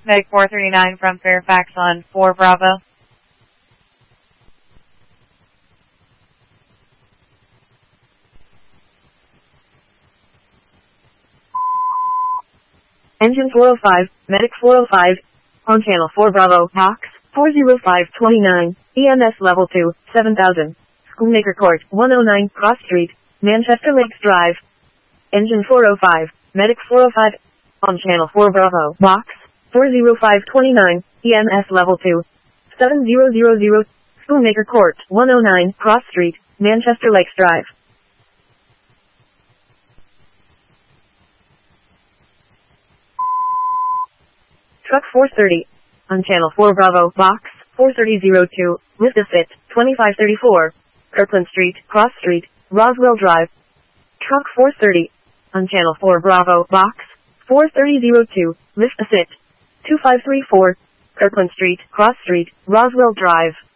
Medic 439 from Fairfax on 4 Bravo. Engine 405, Medic 405, on channel 4 Bravo, box 40529, EMS level 2, 7000, Schoolmaker Court, 109 Cross Street, Manchester Lakes Drive. Engine 405, Medic 405, on channel 4 Bravo, box 40529, EMS level 2, 7000, Schoolmaker Court, 109 Cross Street, Manchester Lakes Drive. Truck 430, on channel 4 Bravo, box 43002, with the fit, 2534, Kirkland Street, Cross Street, Roswell Drive. Truck 430, on channel 4 Bravo, box 43002, lift the fit, 2534, Kirkland Street, Cross Street, Roswell Drive.